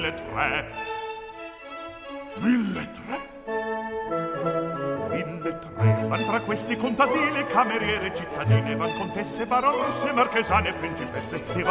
1.003. 1.003? 1.003. Van tra questi contadine, cameriere, cittadine, van contesse, baronesse, marchesane, principesse, e